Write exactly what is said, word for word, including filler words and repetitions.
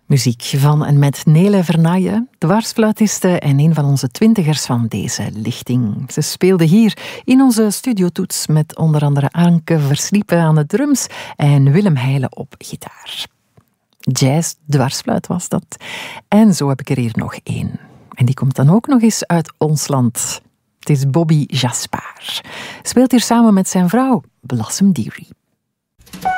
Muziek van en met Nele Vernaaije, dwarsfluitiste en een van onze twintigers van deze lichting. Ze speelde hier in onze studiotoets met onder andere Anke Versliepen aan de drums en Willem Heijlen op gitaar. Jazz, dwarsfluit was dat. En zo heb ik er hier nog één. En die komt dan ook nog eens uit ons land. Het is Bobby Jaspar. Speelt hier samen met zijn vrouw Blossom Dearie.